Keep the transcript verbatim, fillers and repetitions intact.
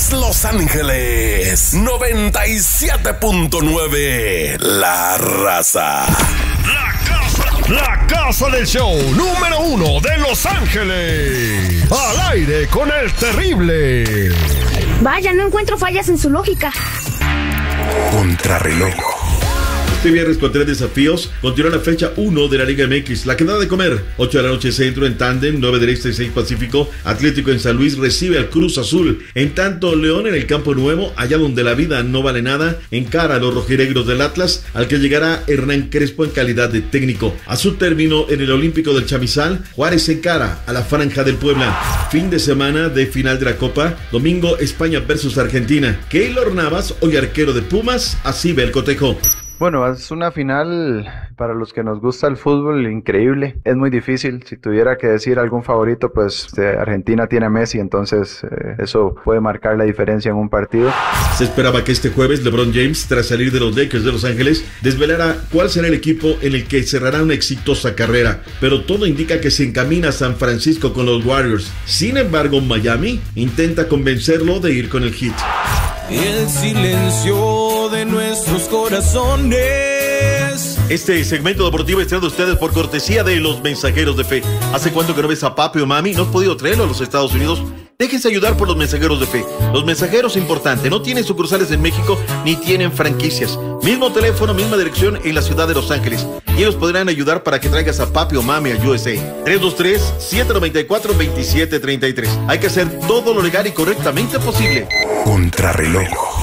es Los Ángeles noventa y siete punto nueve. La Raza. La casa, la casa del show número uno de Los Ángeles. Al aire con el terrible. Vaya, no encuentro fallas en su lógica. Contrarreloj. Este viernes con tres desafíos continúa la fecha uno de la Liga M X. La que da de comer, ocho de la noche centro en tándem, nueve del este y seis pacífico. Atlético en San Luis recibe al Cruz Azul. En tanto, León en el Campo Nuevo, allá donde la vida no vale nada, encara a los rojinegros del Atlas, al que llegará Hernán Crespo en calidad de técnico. A su término en el Olímpico del Chamizal, Juárez encara a la Franja del Puebla. Fin de semana de final de la Copa, domingo España versus Argentina. Keylor Navas, hoy arquero de Pumas, así ve el cotejo. Bueno, es una final para los que nos gusta el fútbol increíble. Es muy difícil. Si tuviera que decir algún favorito, pues eh, Argentina tiene a Messi, entonces eh, eso puede marcar la diferencia en un partido. Se esperaba que este jueves LeBron James, tras salir de los Lakers de Los Ángeles, desvelara cuál será el equipo en el que cerrará una exitosa carrera, pero todo indica que se encamina a San Francisco con los Warriors. Sin embargo, Miami intenta convencerlo de ir con el Heat. El silencio de nuestros corazones. Este segmento deportivo es traído a ustedes por cortesía de los Mensajeros de Fe. ¿Hace cuánto que no ves a papi o mami? ¿No has podido traerlo a los Estados Unidos? Déjense ayudar por los Mensajeros de Fe. Los Mensajeros, importante, no tienen sucursales en México ni tienen franquicias. Mismo teléfono, misma dirección en la ciudad de Los Ángeles. Y ellos podrán ayudar para que traigas a papi o mami a U S A. tres dos tres, siete nueve cuatro, dos siete tres tres. Hay que hacer todo lo legal y correctamente posible. Contrarreloj.